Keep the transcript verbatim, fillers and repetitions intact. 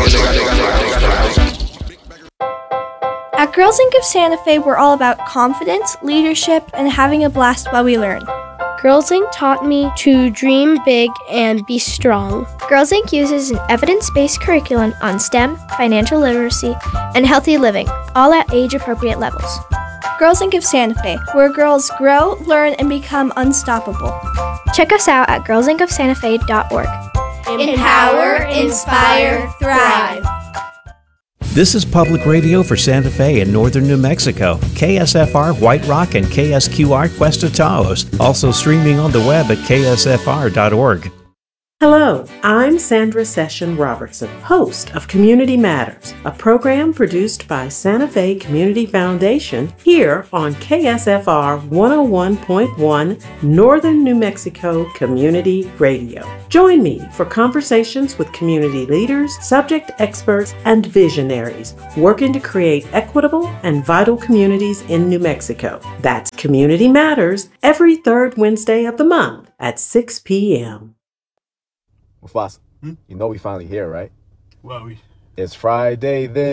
At Girls Incorporated of Santa Fe, we're all about confidence, leadership, and having a blast while we learn. Girls Incorporated taught me to dream big and be strong. Girls Incorporated uses an evidence-based curriculum on STEM, financial literacy, and healthy living, all at age-appropriate levels. Girls Incorporated of Santa Fe, where girls grow, learn, and become unstoppable. Check us out at girls inc of santa fe dot org. Empower, inspire, thrive. This is public radio for Santa Fe and northern New Mexico. K S F R White Rock and K S Q R Cuesta Taos. Also streaming on the web at k s f r dot org. Hello, I'm Sandra Session Robertson, host of Community Matters, a program produced by Santa Fe Community Foundation here on K S F R one oh one point one Northern New Mexico Community Radio. Join me for conversations with community leaders, subject experts, and visionaries working to create equitable and vital communities in New Mexico. That's Community Matters every third Wednesday of the month at six p.m. Mufasa, hmm? You know we finally here, right? Well, we... It's Friday then.